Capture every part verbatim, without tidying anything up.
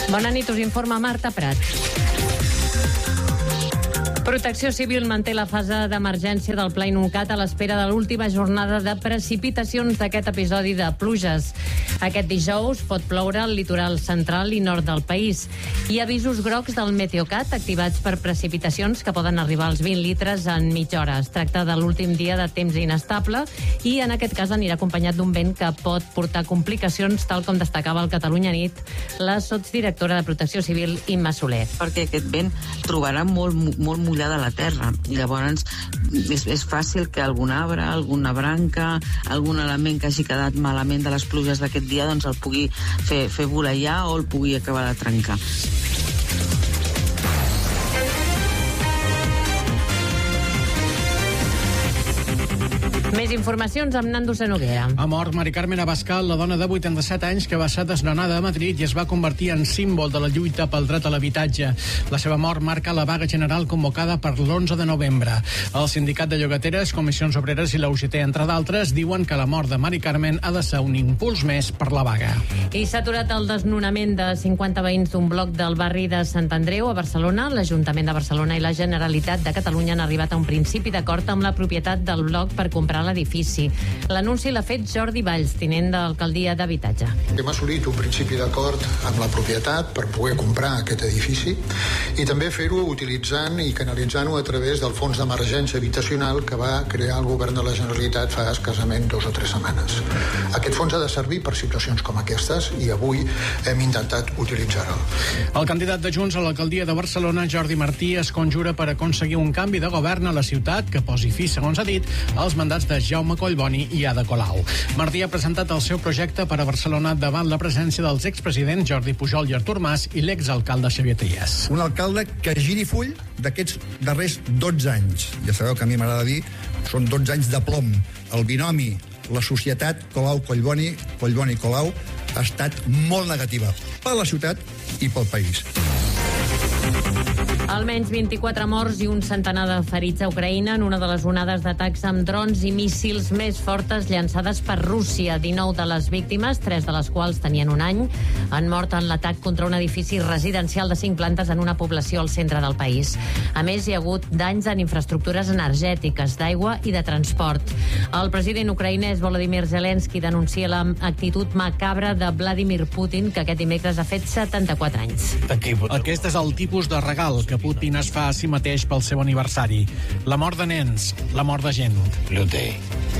Bona nit, us informa Marta Prat. Protecció Civil manté la fase d'emergència del Pla Inuncat a l'espera de l'última jornada de precipitacions d'aquest episodi de pluges. Aquest dijous pot ploure al litoral central i nord del país. Hi ha avisos grocs del Meteocat activats per precipitacions que poden arribar als vint litres en mitja hora. Es tracta de l'últim dia de temps inestable i en aquest cas anirà acompanyat d'un vent que pot portar complicacions, tal com destacava el Catalunya Nit la sotsdirectora de Protecció Civil, Imma Soler. Perquè aquest vent trobarà molt, molt mullada la terra i llavors és, és fàcil que algun arbre, alguna branca, algun element que hagi quedat malament de les pluges d'aquest dia doncs el pugui fer, fer voleiar o el pugui acabar de trencar. Més informacions amb Nando Sanoguera. Ha mort Mari Carmen Abascal, la dona de vuitanta-set anys que va ser desnonada a Madrid i es va convertir en símbol de la lluita pel dret a l'habitatge. La seva mort marca la vaga general convocada per l'onze de novembre. El Sindicat de Llogateres, Comissions Obreres i la U G T, entre d'altres, diuen que la mort de Mari Carmen ha de ser un impuls més per la vaga. I s'ha aturat el desnonament de cinquanta veïns d'un bloc del barri de Sant Andreu a Barcelona. L'Ajuntament de Barcelona i la Generalitat de Catalunya han arribat a un principi d'acord amb la propietat del bloc per comprar l'edifici. L'anunci l'ha fet Jordi Valls, tinent d'alcaldia d'habitatge. Hem assolit un principi d'acord amb la propietat per poder comprar aquest edifici i també fer-ho utilitzant i canalitzant-ho a través del fons d'emergència habitacional que va crear el govern de la Generalitat fa escassament dos o tres setmanes. Aquest fons ha de servir per situacions com aquestes i avui hem intentat utilitzar-lo. El candidat de Junts a l'alcaldia de Barcelona, Jordi Martí, es conjura per aconseguir un canvi de govern a la ciutat que posi fi, segons ha dit, als mandats de Jaume Collboni i Ada Colau. Martí ha presentat el seu projecte per a Barcelona davant la presència dels expresidents Jordi Pujol i Artur Mas i l'exalcalde Xavier Trias. Un alcalde que giri full d'aquests darrers dotze anys. Ja sabeu que a mi m'agrada dir, són dotze anys de plom. El binomi, la societat Colau-Collboni, Collboni-Colau, ha estat molt negativa per la ciutat i pel país. Almenys vint-i-quatre morts i un centenar de ferits a Ucraïna en una de les onades d'atacs amb drons i míssils més fortes llançades per Rússia. dinou de les víctimes, tres de les quals tenien un any, han mort en l'atac contra un edifici residencial de cinc plantes en una població al centre del país. A més, hi ha hagut danys en infraestructures energètiques, d'aigua i de transport. El president ucraïnès Volodymyr Zelensky denuncia l'actitud macabra de Vladimir Putin, que aquest dimecres ha fet setanta-quatre anys. Aquest és el tipus de regal que Putin es fa a si mateix pel seu aniversari. La mort de nens, la mort de gent. Luter.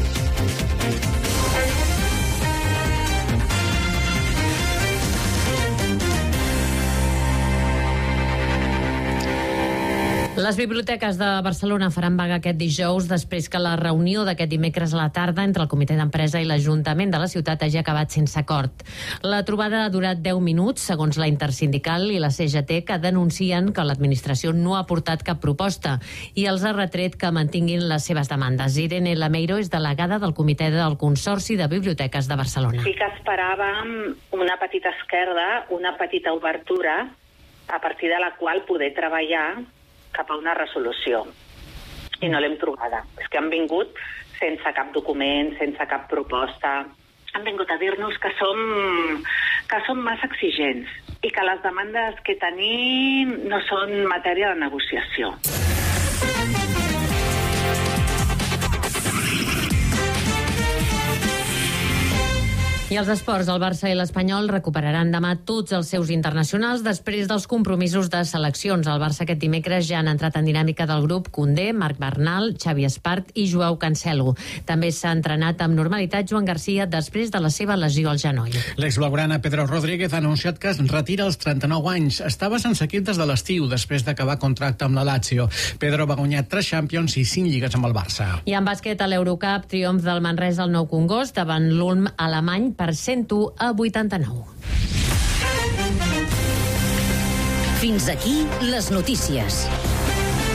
Les biblioteques de Barcelona faran vaga aquest dijous després que la reunió d'aquest dimecres a la tarda entre el comitè d'empresa i l'Ajuntament de la ciutat hagi acabat sense acord. La trobada ha durat deu minuts, segons la Intersindical i la C G T, que denuncien que l'administració no ha portat cap proposta i els ha retret que mantinguin les seves demandes. Irene Lameiro és delegada del comitè del Consorci de Biblioteques de Barcelona. Sí que esperàvem una petita esquerda, una petita obertura, a partir de la qual poder treballar cap a una resolució, i no l'hem trobada. És que han vingut sense cap document, sense cap proposta. Han vingut a dir-nos que som, que som massa exigents i que les demandes que tenim no són matèria de negociació. I els esports, el Barça i l'Espanyol recuperaran demà tots els seus internacionals després dels compromisos de seleccions. El Barça aquest dimecres ja han entrat en dinàmica del grup Koundé, Marc Bernal, Xavi Espart i Joao Cancelo. També s'ha entrenat amb normalitat Joan Garcia després de la seva lesió al genoll. L'exblaugrana Pedro Rodríguez ha anunciat que es retira als trenta-nou anys. Estava sense equip des de l'estiu després d'acabar contracte amb la Lazio. Pedro va guanyar tres Champions i cinc lligues amb el Barça. I en bàsquet a l'Eurocup, triomf del Manresa al Nou Congost davant l'Ulm alemany per cent u a vuitanta-nou. Fins aquí les notícies.